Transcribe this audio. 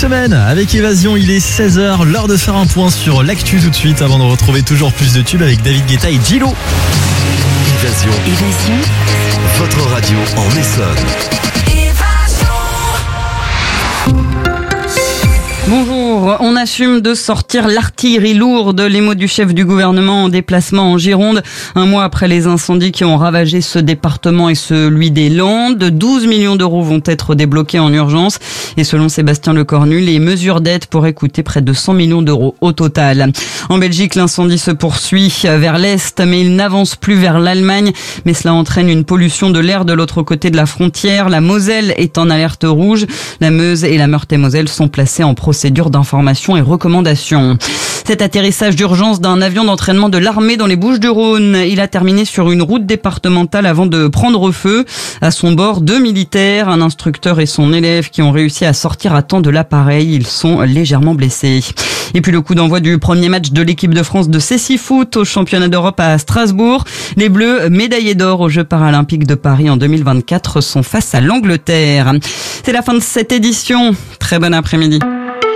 semaine avec Évasion, il est 16h, l'heure de faire un point sur l'actu tout de suite avant de retrouver toujours plus de tubes avec David Guetta et Gillo. Évasion. Votre radio en Essonne. Bonjour, on assume de sortir l'artillerie lourde, les mots du chef du gouvernement en déplacement en Gironde. Un mois après les incendies qui ont ravagé ce département et celui des Landes, 12 millions d'euros vont être débloqués en urgence. Et selon Sébastien Lecornu, les mesures d'aide pourraient coûter près de 100 millions d'euros au total. En Belgique, l'incendie se poursuit vers l'est, mais il n'avance plus vers l'Allemagne. Mais cela entraîne une pollution de l'air de l'autre côté de la frontière. La Moselle est en alerte rouge. La Meuse et la Meurthe-et-Moselle sont placées en procédure d'information et recommandation. Cet atterrissage d'urgence d'un avion d'entraînement de l'armée dans les Bouches-du-Rhône, il a terminé sur une route départementale avant de prendre feu. À son bord, 2 militaires, un instructeur et son élève qui ont réussi à sortir à temps de l'appareil. Ils sont légèrement blessés. Et puis le coup d'envoi du premier match de l'équipe de France de cécifoot au championnat d'Europe à Strasbourg. Les Bleus, médaillés d'or aux Jeux paralympiques de Paris en 2024, sont face à l'Angleterre. C'est la fin de cette édition. Très bon après-midi.